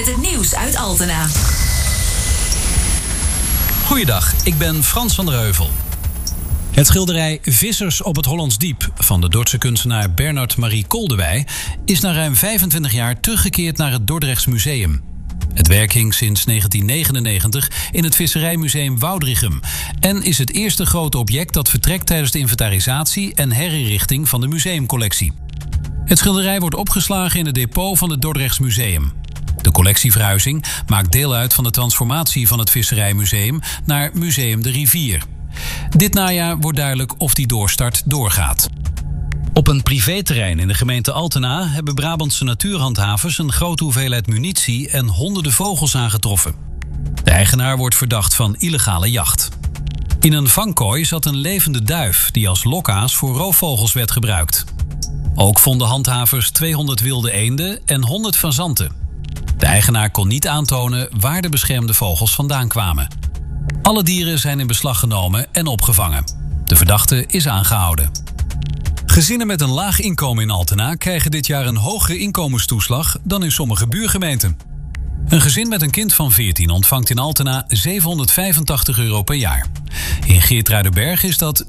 met het nieuws uit Altena. Goeiedag, ik ben Frans van der Heuvel. Het schilderij Vissers op het Hollands Diep van de Dordtse kunstenaar Bernard Marie Koldewij is na ruim 25 jaar teruggekeerd naar het Dordrechts Museum. Het werk hing sinds 1999 in het Visserijmuseum Woudrichem en is het eerste grote object dat vertrekt tijdens de inventarisatie en herinrichting van de museumcollectie. Het schilderij wordt opgeslagen in het depot van het Dordrechts Museum. De collectieverhuizing maakt deel uit van de transformatie van het Visserijmuseum naar Museum de Rivier. Dit najaar wordt duidelijk of die doorstart doorgaat. Op een privéterrein in de gemeente Altena hebben Brabantse natuurhandhavers een grote hoeveelheid munitie en honderden vogels aangetroffen. De eigenaar wordt verdacht van illegale jacht. In een vangkooi zat een levende duif die als lokaas voor roofvogels werd gebruikt. Ook vonden handhavers 200 wilde eenden en 100 fazanten. De eigenaar kon niet aantonen waar de beschermde vogels vandaan kwamen. Alle dieren zijn in beslag genomen en opgevangen. De verdachte is aangehouden. Gezinnen met een laag inkomen in Altena krijgen dit jaar een hogere inkomenstoeslag dan in sommige buurgemeenten. Een gezin met een kind van 14 ontvangt in Altena €785 per jaar. In Geertruidenberg is dat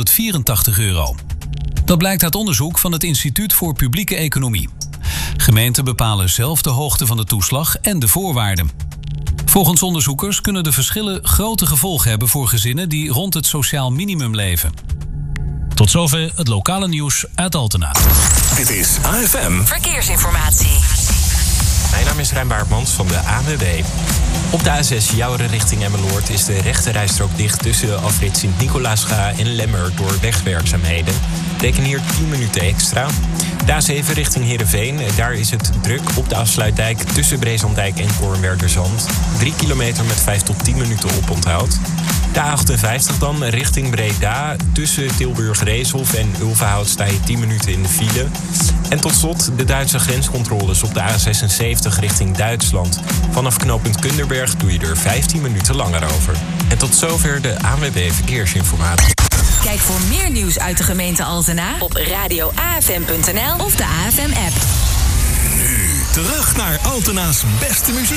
€384. Dat blijkt uit onderzoek van het Instituut voor Publieke Economie. Gemeenten bepalen zelf de hoogte van de toeslag en de voorwaarden. Volgens onderzoekers kunnen de verschillen grote gevolgen hebben voor gezinnen die rond het sociaal minimum leven. Tot zover het lokale nieuws uit Altena. Dit is AFM Verkeersinformatie. Mijn naam is Rijn Baartmans van de ANWB. Op de A6 Jouren richting Emmeloord is de rechte rijstrook dicht tussen afrit Sint-Nicolaasga en Lemmer door wegwerkzaamheden. Reken hier 10 minuten extra. De A7 richting Heerenveen, daar is het druk op de afsluitdijk tussen Brezandijk en Koornwerderzand. 3 kilometer met 5 tot 10 minuten oponthoud. De A58 dan richting Breda. Tussen Tilburg-Reeshof en Ulvenhout sta je 10 minuten in de file. En tot slot de Duitse grenscontroles op de A76 richting Duitsland. Vanaf knooppunt Kunderberg doe je er 15 minuten langer over. En tot zover de ANWB Verkeersinformatie. Kijk voor meer nieuws uit de gemeente Altena op radioafm.nl of de AFM-app. nu terug naar Altena's beste muziek.